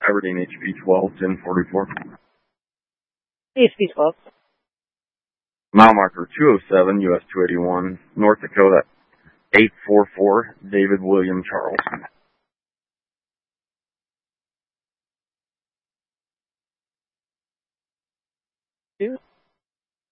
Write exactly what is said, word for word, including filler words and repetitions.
Aberdeen H P twelve, ten forty-four. H P twelve. Mile marker two oh seven, U S two eighty-one, North Dakota eight four four, David William Charles. Two.